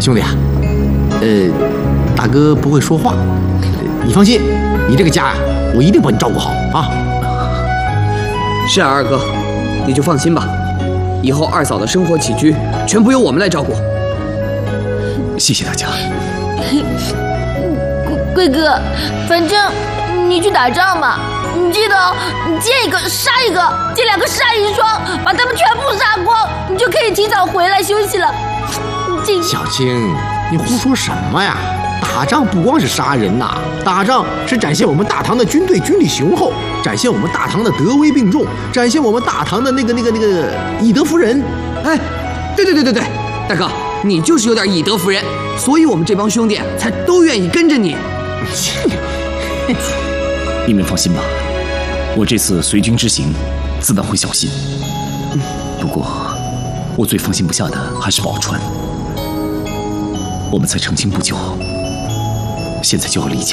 兄弟啊，大哥不会说话，你放心，你这个家呀，我一定帮你照顾好啊。 是啊，二哥，你就放心吧，以后二嫂的生活起居全部由我们来照顾。 谢谢大家。 贵哥，反正你去打仗嘛，你记得见一个杀一个，见2个杀1双，把他们全部杀光，你就可以提早回来休息了。 小青，你胡说什么呀？打仗不光是杀人呐，打仗是展现我们大唐的军队军力雄厚，展现我们大唐的德威并重，展现我们大唐的那个以德服人。 哎，对，大哥，你就是有点以德服人，所以我们这帮兄弟才都愿意跟着你。 你们放心吧，我这次随军之行，自然会小心。不过，我最放心不下的还是宝钏。我们才成亲不久，现在就要离家。